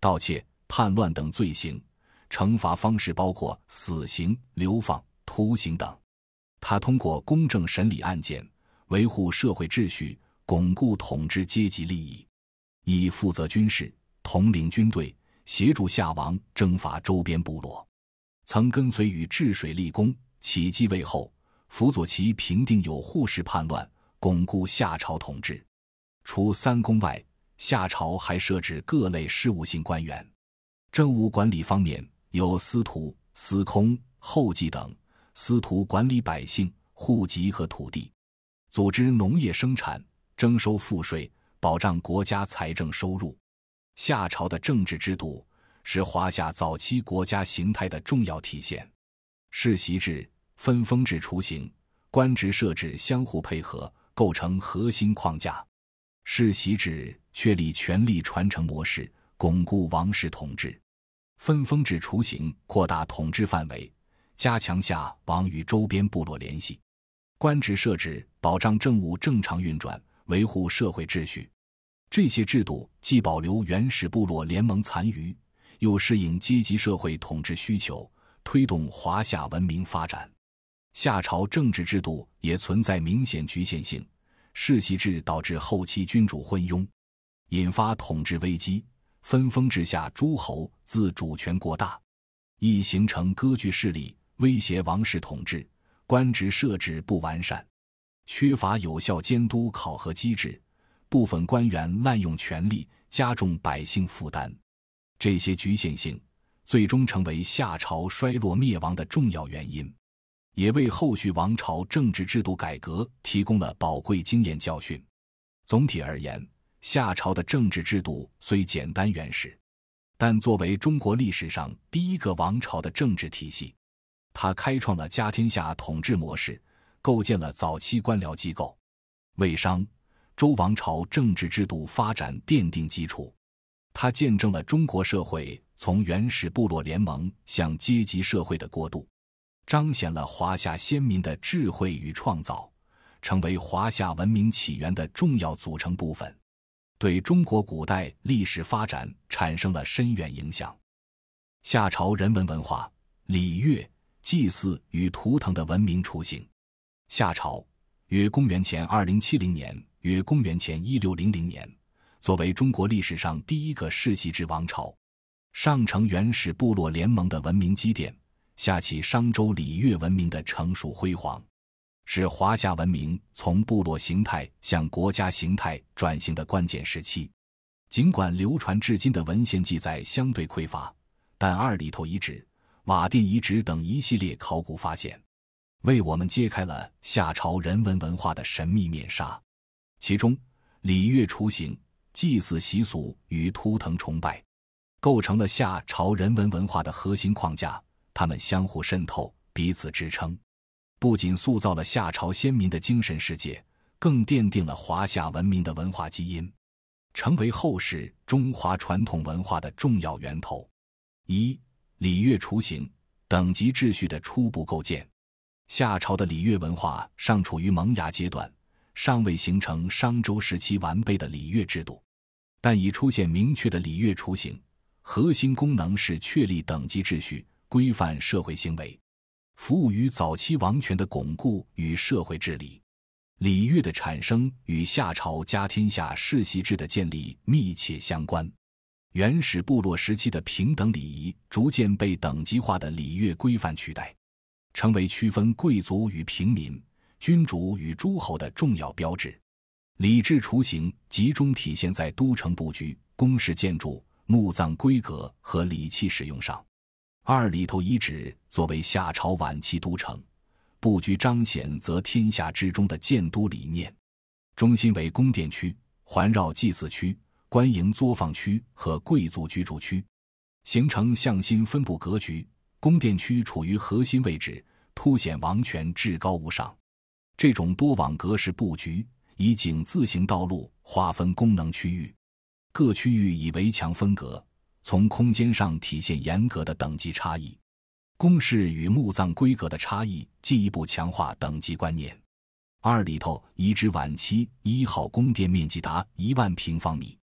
盗窃、叛乱等罪行，惩罚方式包括死刑、流放、徒刑等。他通过公正审理案件，维护社会秩序，巩固统治阶级利益，以负责军事，统领军队，协助夏王征伐周边部落。曾跟随于治水立功，起继位后，辅佐其平定有扈氏叛乱，巩固夏朝统治。除三公外，夏朝还设置各类事务性官员。政务管理方面有司徒、司空、后继等。司徒管理百姓、户籍和土地，组织农业生产，征收赋税，保障国家财政收入。夏朝的政治制度是华夏早期国家形态的重要体现。世袭制、分封制雏形，官职设置相互配合，构成核心框架。世袭制确立权力传承模式，巩固王室统治。分封制雏形扩大统治范围，加强夏王与周边部落联系。官职设置保障政务正常运转，维护社会秩序。这些制度既保留原始部落联盟残余，又适应阶级社会统治需求，推动华夏文明发展。夏朝政治制度也存在明显局限性，世袭制导致后期君主昏庸，引发统治危机。分封制下诸侯自主权过大，易形成割据势力，威胁王室统治。官职设置不完善，缺乏有效监督考核机制，部分官员滥用权力，加重百姓负担。这些局限性最终成为夏朝衰落灭亡的重要原因，也为后续王朝政治制度改革提供了宝贵经验教训。总体而言，夏朝的政治制度虽简单原始，但作为中国历史上第一个王朝的政治体系，它开创了家天下统治模式，构建了早期官僚机构，为商周王朝政治制度发展奠定基础。它见证了中国社会从原始部落联盟向阶级社会的过渡，彰显了华夏先民的智慧与创造，成为华夏文明起源的重要组成部分，对中国古代历史发展产生了深远影响。夏朝人文文化、礼乐、祭祀与图腾的文明雏形。夏朝约公元前2070年，约公元前1600年，作为中国历史上第一个世袭制王朝，上承原始部落联盟的文明积淀，下启商周礼乐文明的成熟辉煌，是华夏文明从部落形态向国家形态转型的关键时期。尽管流传至今的文献记载相对匮乏，但二里头遗址、瓦店遗址等一系列考古发现，为我们揭开了夏朝人文文化的神秘面纱。其中，礼乐雏形、祭祀习俗与图腾崇拜，构成了夏朝人文文化的核心框架，它们相互渗透，彼此支撑，不仅塑造了夏朝先民的精神世界，更奠定了华夏文明的文化基因，成为后世中华传统文化的重要源头。一、礼乐雏形、等级秩序的初步构建。夏朝的礼乐文化尚处于萌芽阶段，尚未形成商周时期完备的礼乐制度，但已出现明确的礼乐雏形，核心功能是确立等级秩序，规范社会行为，服务于早期王权的巩固与社会治理。礼乐的产生与夏朝家天下世袭制的建立密切相关。原始部落时期的平等礼仪逐渐被等级化的礼乐规范取代，成为区分贵族与平民、君主与诸侯的重要标志。礼制雏形集中体现在都城布局、宫室建筑、墓葬规格和礼器使用上。二里头遗址作为夏朝晚期都城，布局彰显则天下之中的建都理念。中心为宫殿区，环绕祭祀区、官营作坊区和贵族居住区，形成向心分布格局。宫殿区处于核心位置，凸显王权至高无上。这种多网格式布局以井字形道路划分功能区域，各区域以围墙分隔，从空间上体现严格的等级差异。宫室与墓葬规格的差异进一步强化等级观念。二里头遗址晚期1号宫殿面积达1万平方米，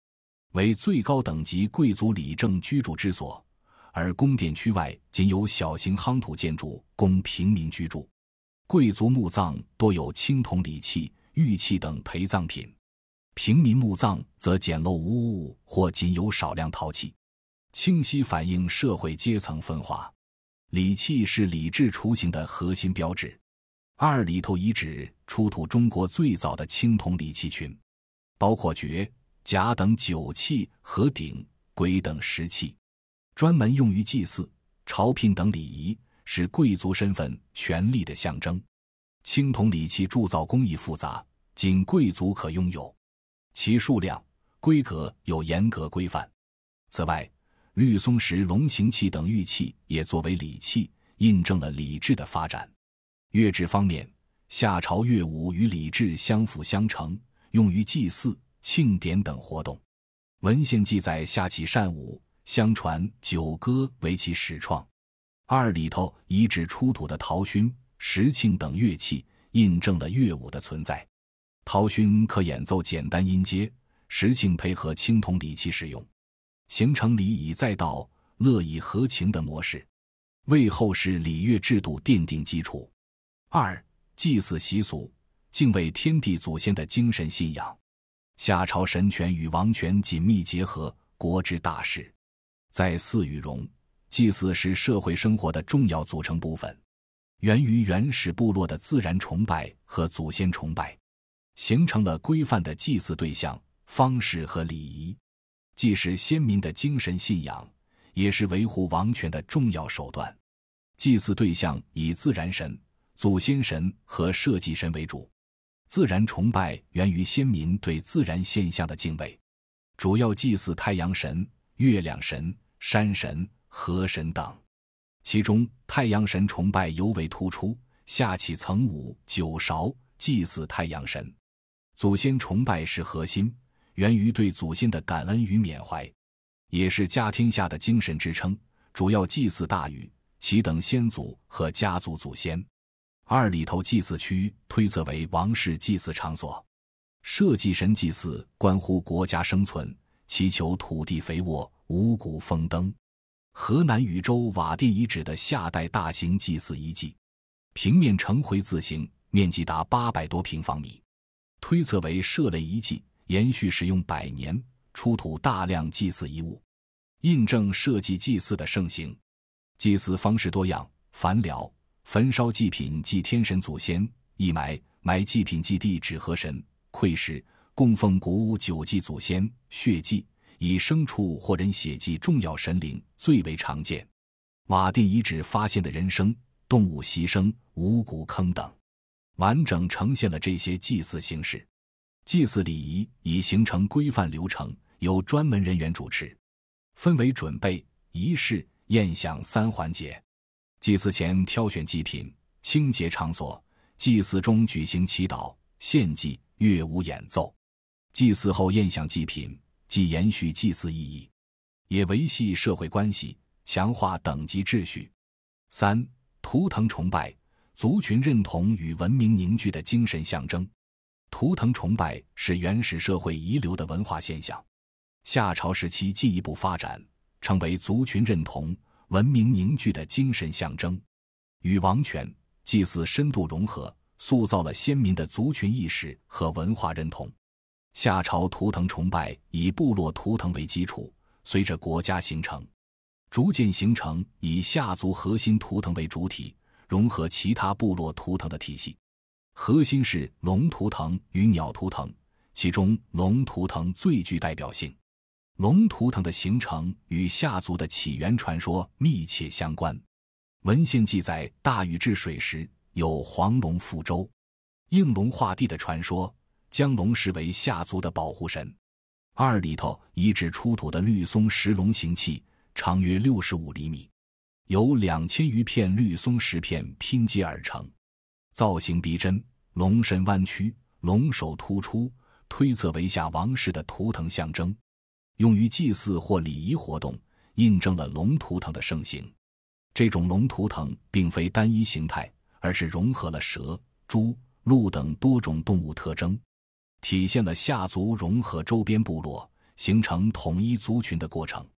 为最高等级贵族理政居住之所，而宫殿区外仅有小型夯土建筑供平民居住。贵族墓葬多有青铜礼器、玉器等陪葬品，平民墓葬则简陋无物或仅有少量陶器，清晰反映社会阶层分化。礼器是礼制雏形的核心标志。阿尔里头遗址出土中国最早的青铜礼器群，包括爵、甲等酒器和鼎、簋等石器，专门用于祭祀、朝聘等礼仪，是贵族身份、权力的象征。青铜礼器铸造工艺复杂，仅贵族可拥有，其数量、规格有严格规范。此外，绿松石龙形器等玉器也作为礼器，印证了礼制的发展。乐制方面，夏朝乐舞与礼制相辅相成，用于祭祀、庆典等活动。文献记载夏启善舞，相传九歌为其始创。阿尔里头遗址出土的陶埙、石磬等乐器，印证了乐舞的存在。陶埙可演奏简单音阶，石磬配合青铜礼器使用，形成礼以载道、乐以和情的模式，为后世礼乐制度奠定基础。二、祭祀习俗，敬畏天地祖先的精神信仰。夏朝神权与王权紧密结合，国之大事。在祀与戎，祭祀是社会生活的重要组成部分，源于原始部落的自然崇拜和祖先崇拜，形成了规范的祭祀对象、方式和礼仪，既是先民的精神信仰，也是维护王权的重要手段。祭祀对象以自然神、祖先神和社稷神为主。自然崇拜源于先民对自然现象的敬畏，主要祭祀太阳神、月亮神、山神、河神等。其中太阳神崇拜尤为突出，夏启曾舞九韶祭祀太阳神。祖先崇拜是核心，源于对祖先的感恩与缅怀，也是家天下的精神支撑，主要祭祀大禹、其等先祖和家族祖先。阿尔里头祭祀区推测为王室祭祀场所。社稷神祭祀关乎国家生存，祈求土地肥沃、五谷丰登。河南禹州瓦店遗址的夏代大型祭祀遗迹，平面呈回字形，面积达800多平方米，推测为社类遗迹，延续使用100年，出土大量祭祀遗物，印证社稷祭祀的盛行。祭祀方式多样，凡燎、焚烧祭品祭天神祖先，义埋祭品祭地指河神，馈食供奉谷物酒祭祖先，血祭以牲畜或人血祭重要神灵最为常见。瓦店遗址发现的人牲、动物习生、五谷坑等，完整呈现了这些祭祀形式。祭祀礼仪已形成规范流程，由专门人员主持，分为准备、仪式、宴享3环节。祭祀前挑选祭品，清洁场所，祭祀中举行祈祷、献祭、乐舞演奏。祭祀后宴享祭品，既延续祭祀意义，也维系社会关系，强化等级秩序。3. 图腾崇拜，族群认同与文明凝聚的精神象征。图腾崇拜是原始社会遗留的文化现象，夏朝时期进一步发展，成为族群认同、文明凝聚的精神象征，与王权祭祀深度融合，塑造了先民的族群意识和文化认同。夏朝图腾崇拜以部落图腾为基础，随着国家形成，逐渐形成以夏族核心图腾为主体，融合其他部落图腾的体系。核心是龙图腾与鸟图腾，其中龙图腾最具代表性。龙图腾的形成与夏族的起源传说密切相关。文献记载，大禹治水时有黄龙覆舟，应龙化地的传说，将龙视为夏族的保护神。阿尔里头遗址出土的绿松石龙形器，长约65厘米，由2000余片绿松石片拼接而成，造型逼真，龙身弯曲，龙首突出，推测为夏王室的图腾象征，用于祭祀或礼仪活动，印证了龙图腾的盛行。这种龙图腾并非单一形态，而是融合了蛇、猪、鹿等多种动物特征，体现了夏族融合周边部落、 形成统一族群的过程。